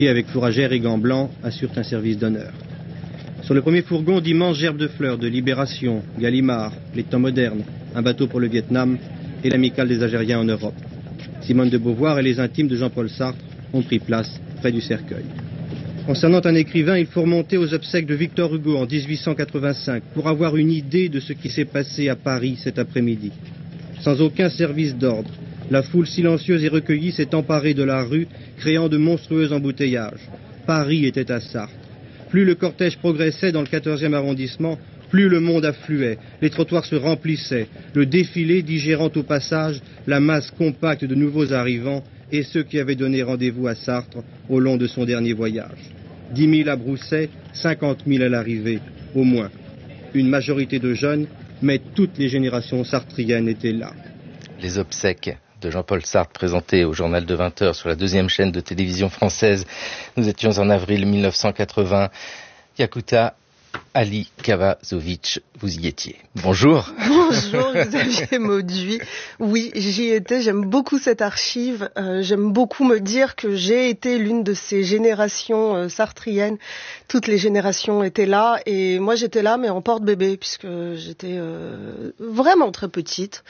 Et avec fourragère et gants blancs assurent un service d'honneur. Sur le premier fourgon, d'immenses gerbes de fleurs de Libération, Gallimard, les temps modernes, un bateau pour le Vietnam et l'amicale des Algériens en Europe. Simone de Beauvoir et les intimes de Jean-Paul Sartre ont pris place près du cercueil. Concernant un écrivain, il faut remonter aux obsèques de Victor Hugo en 1885 pour avoir une idée de ce qui s'est passé à Paris cet après-midi. Sans aucun service d'ordre, la foule silencieuse et recueillie s'est emparée de la rue, créant de monstrueux embouteillages. Paris était à Sartre. Plus le cortège progressait dans le 14e arrondissement, plus le monde affluait, les trottoirs se remplissaient, le défilé digérant au passage la masse compacte de nouveaux arrivants et ceux qui avaient donné rendez-vous à Sartre au long de son dernier voyage. 10 000 à Brousset, 50 000 à l'arrivée, au moins. Une majorité de jeunes, mais toutes les générations sartriennes étaient là. Les obsèques de Jean-Paul Sartre présentées au journal de 20h sur la 2e chaîne de télévision française. Nous étions en avril 1980. Yakuta Ali Kavazovic, vous y étiez. Bonjour. Bonjour Xavier Mauduit. Oui, j'y étais, j'aime beaucoup cette archive. J'aime beaucoup me dire que j'ai été l'une de ces générations sartriennes. Toutes les générations étaient là et moi j'étais là mais en porte-bébé puisque j'étais vraiment très petite.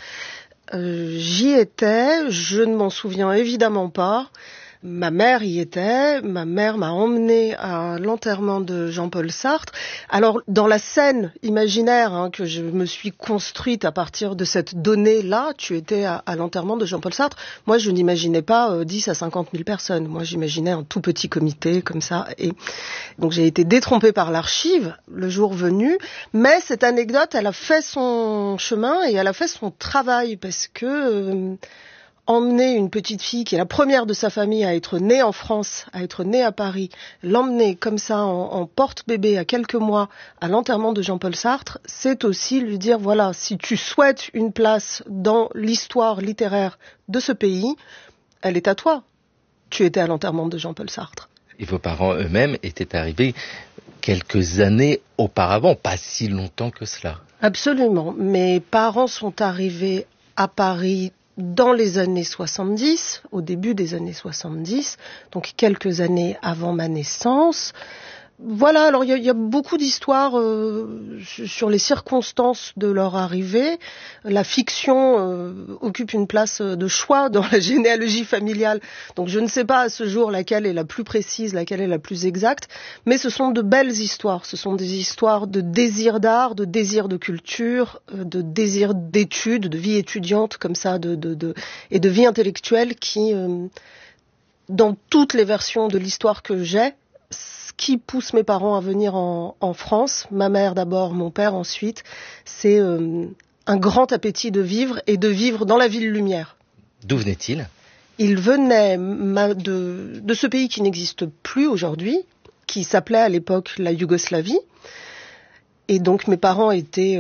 J'y étais, je ne m'en souviens évidemment pas. Ma mère y était, ma mère m'a emmenée à l'enterrement de Jean-Paul Sartre. Alors, dans la scène imaginaire que je me suis construite à partir de cette donnée-là, tu étais à l'enterrement de Jean-Paul Sartre. Moi, je n'imaginais pas 10 à 50 000 personnes. Moi, j'imaginais un tout petit comité comme ça. Et donc, j'ai été détrompée par l'archive le jour venu. Mais cette anecdote, elle a fait son chemin et elle a fait son travail parce que... emmener une petite fille qui est la première de sa famille à être née en France, à être née à Paris, l'emmener comme ça en porte-bébé à quelques mois à l'enterrement de Jean-Paul Sartre, c'est aussi lui dire voilà, si tu souhaites une place dans l'histoire littéraire de ce pays, elle est à toi. Tu étais à l'enterrement de Jean-Paul Sartre. Et vos parents eux-mêmes étaient arrivés quelques années auparavant, pas si longtemps que cela. Absolument. Mes parents sont arrivés à Paris dans les années 70, au début des années 70, donc quelques années avant ma naissance. Voilà, alors il y a beaucoup d'histoires sur les circonstances de leur arrivée. La fiction occupe une place de choix dans la généalogie familiale. Donc je ne sais pas à ce jour laquelle est la plus précise, laquelle est la plus exacte, mais ce sont de belles histoires. Ce sont des histoires de désir d'art, de désir de culture, de désir d'études, de vie étudiante comme ça, et de vie intellectuelle qui, dans toutes les versions de l'histoire que j'ai, qui pousse mes parents à venir en France, ma mère d'abord, mon père ensuite, c'est un grand appétit de vivre et de vivre dans la ville lumière. D'où venait-il ? Il venait de ce pays qui n'existe plus aujourd'hui, qui s'appelait à l'époque la Yougoslavie. Et donc mes parents étaient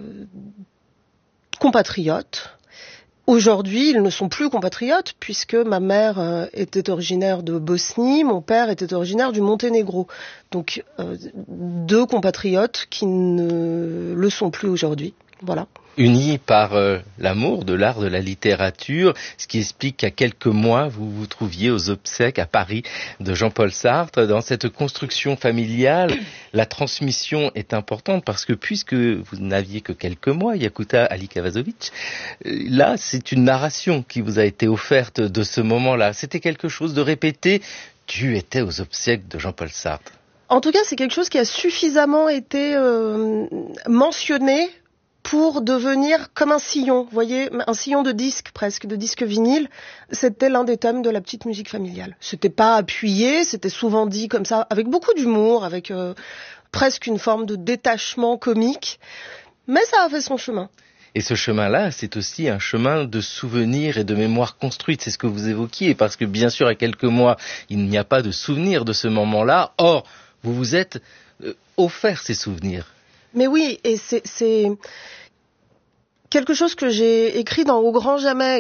compatriotes. Aujourd'hui, ils ne sont plus compatriotes puisque ma mère était originaire de Bosnie, mon père était originaire du Monténégro. Donc, deux compatriotes qui ne le sont plus aujourd'hui. Voilà. Unis par l'amour de l'art, de la littérature, ce qui explique qu'à quelques mois, vous vous trouviez aux obsèques à Paris de Jean-Paul Sartre. Dans cette construction familiale, la transmission est importante parce que puisque vous n'aviez que quelques mois, Yakuta Ali Kavazovic, là, c'est une narration qui vous a été offerte de ce moment-là. C'était quelque chose de répété. Tu étais aux obsèques de Jean-Paul Sartre. En tout cas, c'est quelque chose qui a suffisamment été mentionné pour devenir comme un sillon, vous voyez, un sillon de disque presque, de disque vinyle. C'était l'un des thèmes de la petite musique familiale. C'était pas appuyé, c'était souvent dit comme ça, avec beaucoup d'humour, avec presque une forme de détachement comique, mais ça a fait son chemin. Et ce chemin-là, c'est aussi un chemin de souvenirs et de mémoire construite. C'est ce que vous évoquiez, parce que bien sûr, à quelques mois, il n'y a pas de souvenir de ce moment-là. Or, vous vous êtes offert ces souvenirs. Mais oui, et c'est quelque chose que j'ai écrit dans Au grand jamais.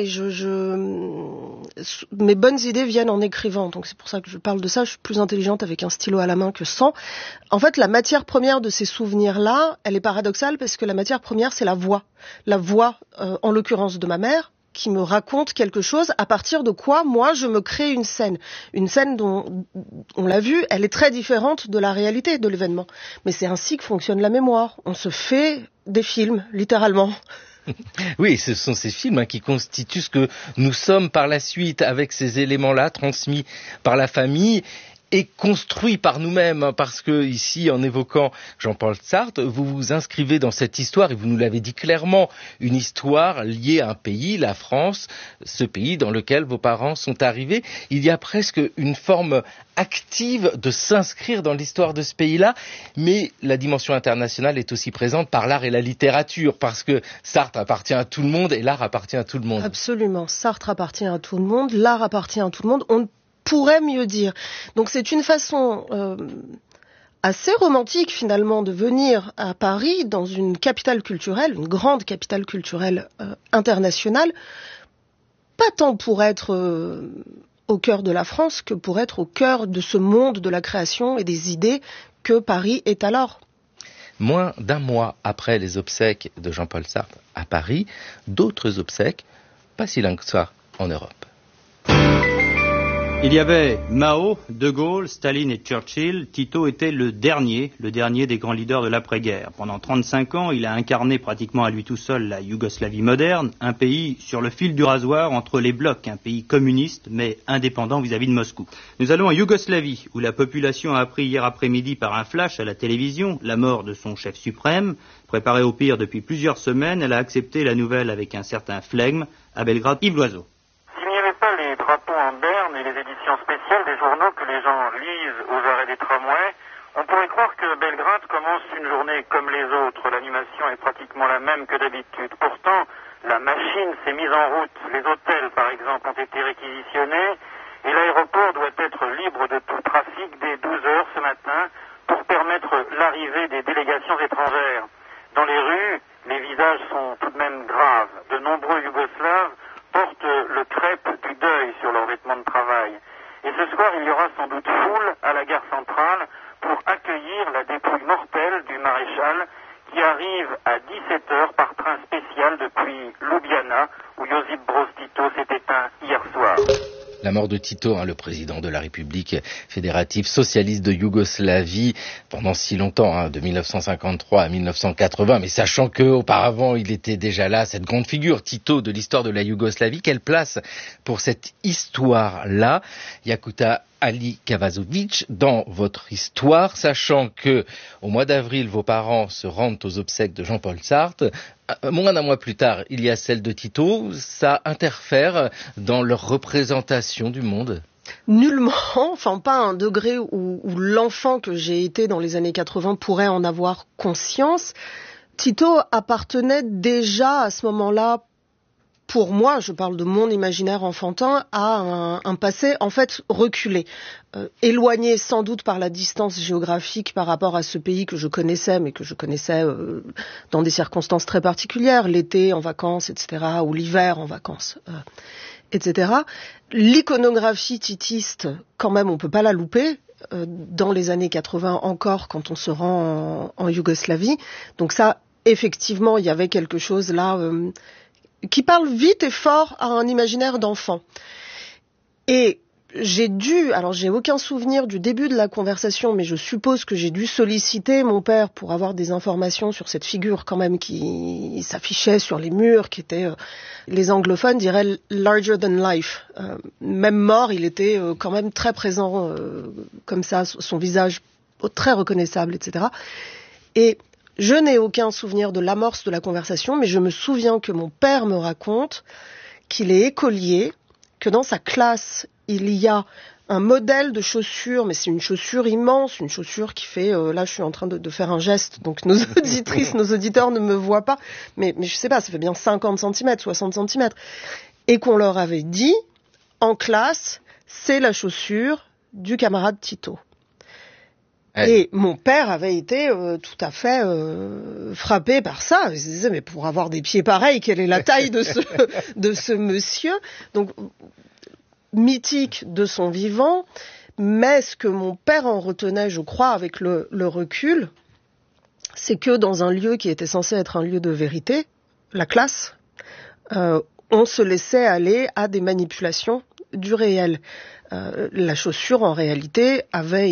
Mes bonnes idées viennent en écrivant, donc c'est pour ça que je parle de ça. Je suis plus intelligente avec un stylo à la main que sans. En fait, la matière première de ces souvenirs-là, elle est paradoxale parce que la matière première, c'est la voix. La voix, en l'occurrence de ma mère, qui me raconte quelque chose, à partir de quoi, moi, je me crée une scène. Une scène dont, on l'a vu, elle est très différente de la réalité de l'événement. Mais c'est ainsi que fonctionne la mémoire. On se fait des films, littéralement. Oui, ce sont ces films qui constituent ce que nous sommes par la suite, avec ces éléments-là transmis par la famille et construit par nous-mêmes, parce que ici, en évoquant Jean-Paul Sartre, vous vous inscrivez dans cette histoire, et vous nous l'avez dit clairement, une histoire liée à un pays, la France, ce pays dans lequel vos parents sont arrivés. Il y a presque une forme active de s'inscrire dans l'histoire de ce pays-là, mais la dimension internationale est aussi présente par l'art et la littérature, parce que Sartre appartient à tout le monde et l'art appartient à tout le monde. Absolument, Sartre appartient à tout le monde, l'art appartient à tout le monde. On pourrait mieux dire. Donc c'est une façon assez romantique finalement de venir à Paris, dans une capitale culturelle, une grande capitale culturelle internationale, pas tant pour être au cœur de la France que pour être au cœur de ce monde de la création et des idées que Paris est alors. Moins d'un mois après les obsèques de Jean-Paul Sartre à Paris, d'autres obsèques, pas si loin que ça, en Europe. Il y avait Mao, De Gaulle, Staline et Churchill. Tito était le dernier des grands leaders de l'après-guerre. Pendant 35 ans, il a incarné pratiquement à lui tout seul la Yougoslavie moderne, un pays sur le fil du rasoir entre les blocs, un pays communiste mais indépendant vis-à-vis de Moscou. Nous allons en Yougoslavie, où la population a appris hier après-midi par un flash à la télévision la mort de son chef suprême. Préparée au pire depuis plusieurs semaines, elle a accepté la nouvelle avec un certain flegme. À Belgrade, Yves Loiseau. S'il n'y avait pas les drapeaux en berne et les éditions spéciales des journaux que les gens lisent aux arrêts des tramways, on pourrait croire que Belgrade commence une journée comme les autres. L'animation est pratiquement la même que d'habitude. Pourtant, la machine s'est mise en route. Les hôtels, par exemple, ont été réquisitionnés et l'aéroport doit être libre de tout trafic dès 12 heures ce matin pour permettre l'arrivée des délégations étrangères. Dans les rues, les visages sont tout de même graves. De nombreux Yougoslaves portent le crêpe du deuil sur leurs vêtements de travail. Et ce soir, il y aura sans doute foule à la gare centrale pour accueillir la dépouille mortelle du maréchal qui arrive à 17h par train spécial depuis Ljubljana, où Josip Broz Tito s'est éteint hier soir. La mort de Tito, le président de la République fédérative socialiste de Yougoslavie, pendant si longtemps, de 1953 à 1980, mais sachant qu'auparavant il était déjà là, cette grande figure, Tito, de l'histoire de la Yougoslavie. Quelle place pour cette histoire-là, Yakuta Ali Kavazovic, dans votre histoire, sachant que au mois d'avril, vos parents se rendent aux obsèques de Jean-Paul Sartre, moins d'un mois plus tard, il y a celle de Tito, ça interfère dans leur représentation du monde? Nullement, enfin pas à un degré où l'enfant que j'ai été dans les années 80 pourrait en avoir conscience. Tito appartenait déjà à ce moment-là, pour moi, je parle de mon imaginaire enfantin, à un passé en fait reculé, éloigné sans doute par la distance géographique par rapport à ce pays que je connaissais, mais que je connaissais dans des circonstances très particulières, l'été en vacances, etc., ou l'hiver en vacances, etc. L'iconographie titiste, quand même, on peut pas la louper. Dans les années 80 encore, quand on se rend en Yougoslavie. Donc ça, effectivement, il y avait quelque chose là qui parle vite et fort à un imaginaire d'enfant. Et j'ai aucun souvenir du début de la conversation, mais je suppose que j'ai dû solliciter mon père pour avoir des informations sur cette figure quand même qui s'affichait sur les murs, qui était, les anglophones diraient larger than life. Même mort, il était quand même très présent, comme ça, son visage très reconnaissable, etc. Et je n'ai aucun souvenir de l'amorce de la conversation, mais je me souviens que mon père me raconte qu'il est écolier, que dans sa classe, il y a un modèle de chaussure, mais c'est une chaussure immense, une chaussure qui fait, là je suis en train de faire un geste, donc nos auditrices, nos auditeurs ne me voient pas, mais je sais pas, ça fait bien 50 cm, 60 cm, et qu'on leur avait dit, en classe, c'est la chaussure du camarade Tito. Et mon père avait été tout à fait frappé par ça. Il se disait, mais pour avoir des pieds pareils, quelle est la taille de ce monsieur? Donc, mythique de son vivant, mais ce que mon père en retenait, je crois, avec le recul, c'est que dans un lieu qui était censé être un lieu de vérité, la classe, on se laissait aller à des manipulations du réel. La chaussure, en réalité, avait